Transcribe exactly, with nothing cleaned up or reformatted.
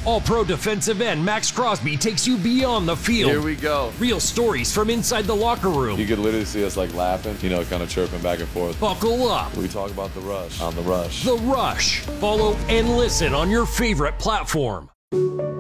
All-Pro defensive end Max Crosby takes you beyond the field. Here we go. Real stories from inside the locker room. You could literally see us like laughing, you know, kind of chirping back and forth. Buckle up. We talk about the rush on The Rush. The Rush. Follow and listen on your favorite platform.